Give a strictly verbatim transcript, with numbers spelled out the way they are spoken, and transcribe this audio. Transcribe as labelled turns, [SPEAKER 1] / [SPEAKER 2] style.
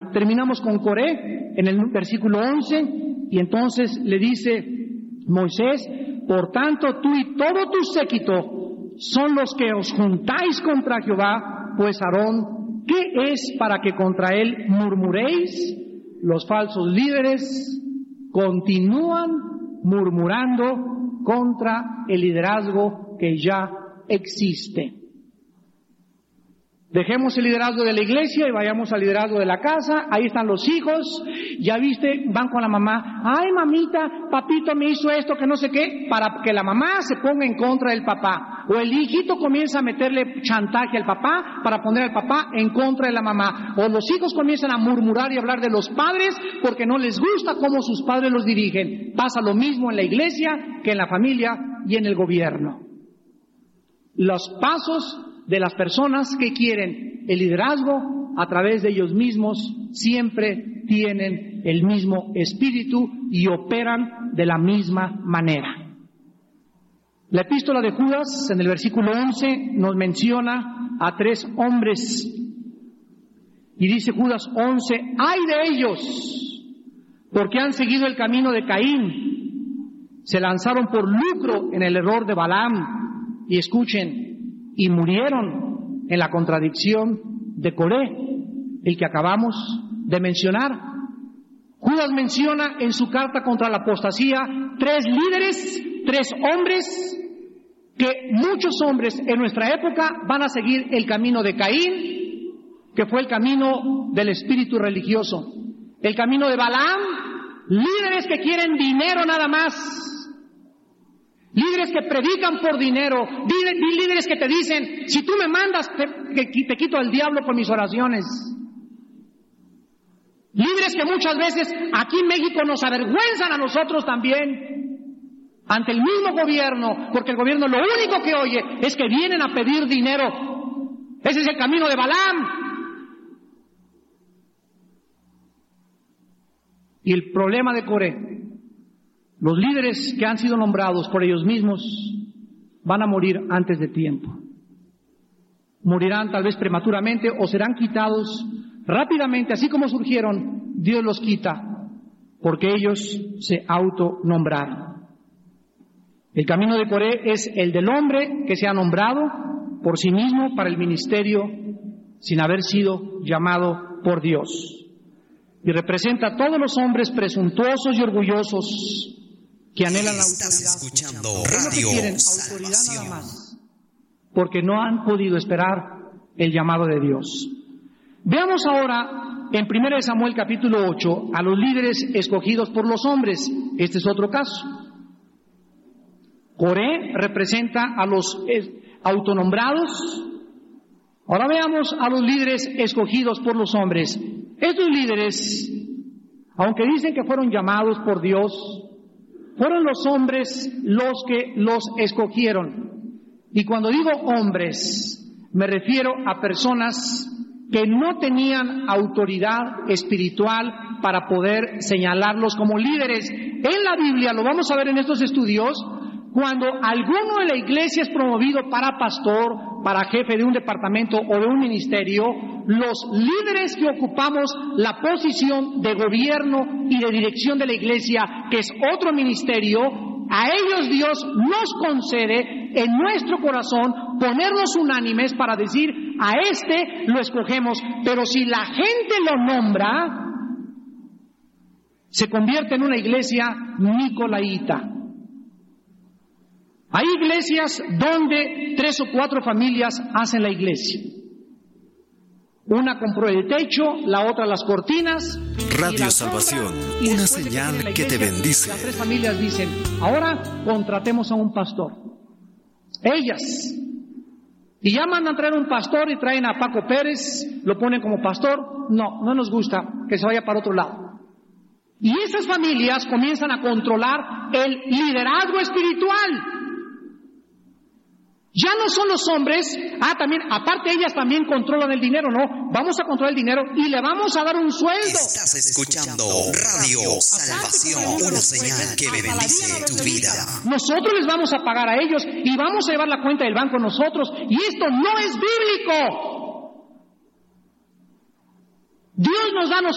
[SPEAKER 1] Terminamos con Coré en el versículo once, y entonces le dice Moisés: por tanto tú y todo tu séquito son los que os juntáis contra Jehová, pues Aarón, ¿qué es para que contra él murmuréis? Los falsos líderes continúan murmurando contra el liderazgo que ya existe. Dejemos el liderazgo de la iglesia y vayamos al liderazgo de la casa. Ahí están los hijos, ya viste, van con la mamá: ay mamita, papito me hizo esto, que no sé qué, para que la mamá se ponga en contra del papá. O el hijito comienza a meterle chantaje al papá para poner al papá en contra de la mamá. O los hijos comienzan a murmurar y hablar de los padres porque no les gusta cómo sus padres los dirigen. Pasa lo mismo en la iglesia que en la familia y en el gobierno. Los pasos de las personas que quieren el liderazgo a través de ellos mismos siempre tienen el mismo espíritu y operan de la misma manera. La epístola de Judas, en el versículo once, nos menciona a tres hombres. Y dice Judas once: ¡ay de ellos! Porque han seguido el camino de Caín. Se lanzaron por lucro en el error de Balaam. Y escuchen, y murieron en la contradicción de Coré, el que acabamos de mencionar. Judas menciona en su carta contra la apostasía tres líderes, tres hombres, que muchos hombres en nuestra época van a seguir el camino de Caín, que fue el camino del espíritu religioso, el camino de Balaam, líderes que quieren dinero nada más, líderes que predican por dinero, líderes que te dicen: si tú me mandas, te, te quito al diablo con mis oraciones. Líderes que muchas veces aquí en México nos avergüenzan a nosotros también ante el mismo gobierno, porque el gobierno lo único que oye es que vienen a pedir dinero. Ese es el camino de Balaam. Y el problema de Coré: los líderes que han sido nombrados por ellos mismos van a morir antes de tiempo. Morirán tal vez prematuramente o serán quitados rápidamente, así como surgieron. Dios los quita porque ellos se autonombraron. El camino de Coré es el del hombre que se ha nombrado por sí mismo para el ministerio sin haber sido llamado por Dios. Y representa a todos los hombres presuntuosos y orgullosos que anhelan la autoridad.
[SPEAKER 2] Estás escuchando
[SPEAKER 1] Radio
[SPEAKER 2] que quieren
[SPEAKER 1] autoridad nada más, porque no han podido esperar el llamado de Dios. Veamos ahora en primera de Samuel capítulo ocho a los líderes escogidos por los hombres. Este es otro caso. Coré representa a los autonombrados. Ahora veamos a los líderes escogidos por los hombres. Estos líderes, aunque dicen que fueron llamados por Dios, fueron los hombres los que los escogieron. Y cuando digo hombres, me refiero a personas que no tenían autoridad espiritual para poder señalarlos como líderes. En la Biblia, lo vamos a ver en estos estudios, cuando alguno de la iglesia es promovido para pastor, para jefe de un departamento o de un ministerio, los líderes que ocupamos la posición de gobierno y de dirección de la iglesia, que es otro ministerio, a ellos Dios nos concede en nuestro corazón ponernos unánimes para decir: a este lo escogemos. Pero si la gente lo nombra, se convierte en una iglesia nicolaíta. Hay iglesias donde tres o cuatro familias hacen la iglesia. Una compró el techo, la otra las cortinas.
[SPEAKER 2] Radio Salvación,
[SPEAKER 1] y
[SPEAKER 2] una
[SPEAKER 1] señal
[SPEAKER 2] señal que te bendice.
[SPEAKER 1] Las tres familias dicen: ahora contratemos a un pastor. Ellas. Y ya mandan a traer un pastor y traen a Paco Pérez, lo ponen como pastor. No, no nos gusta, que se vaya para otro lado. Y esas familias comienzan a controlar el liderazgo espiritual. Ya no son los hombres, ah, también, aparte ellas también controlan el dinero, no, vamos a controlar el dinero y le vamos a dar un sueldo.
[SPEAKER 2] Estás escuchando Radio Salvación, una señal que bendice tu vida.
[SPEAKER 1] Nosotros les vamos a pagar a ellos y vamos a llevar la cuenta del banco nosotros, y esto no es bíblico. Dios nos da a nosotros